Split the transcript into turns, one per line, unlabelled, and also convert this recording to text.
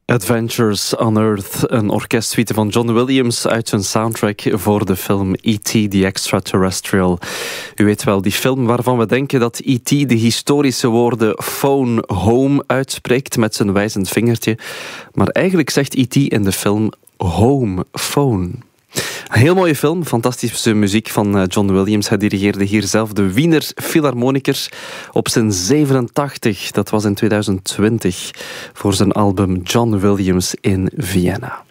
Adventures on Earth, een orkestsuite van John Williams uit zijn soundtrack voor de film E.T. The Extraterrestrial. U weet wel, die film waarvan we denken dat E.T. de historische woorden phone home uitspreekt met zijn wijzend vingertje. Maar eigenlijk zegt E.T. in de film home phone. Een heel mooie film, fantastische muziek van John Williams. Hij dirigeerde hier zelf de Wiener Philharmonikers op zijn 87. Dat was in 2020 voor zijn album John Williams in Vienna.